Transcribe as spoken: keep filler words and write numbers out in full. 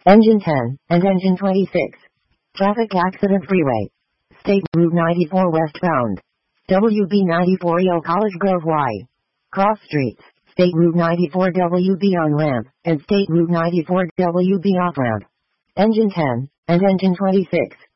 Engine ten, and Engine twenty-six. Traffic accident freeway. State Route ninety-four westbound. W B ninety-four E L College Grove Y. Cross streets. State Route ninety-four W B on ramp, and State Route ninety-four W B off ramp. Engine ten, and Engine twenty-six.